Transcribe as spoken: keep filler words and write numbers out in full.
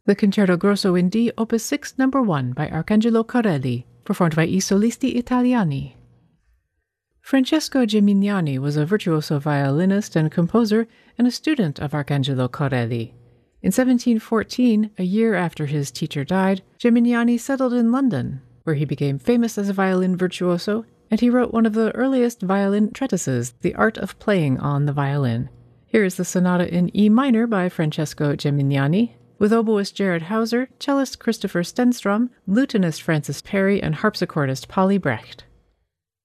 The Concerto Grosso in D, Opus six, number one, by Arcangelo Corelli, performed by I Solisti Italiani. Francesco Gimignani was a virtuoso violinist and composer and a student of Arcangelo Corelli. In seventeen fourteen, a year after his teacher died, Gimignani settled in London, where he became famous as a violin virtuoso, and he wrote one of the earliest violin treatises, The Art of Playing on the Violin. Here is the sonata in E minor by Francesco Gimignani, with oboist Gerard Hauser, cellist Christopher Stenstrom, lutenist Francis Perry, and harpsichordist Polly Brecht.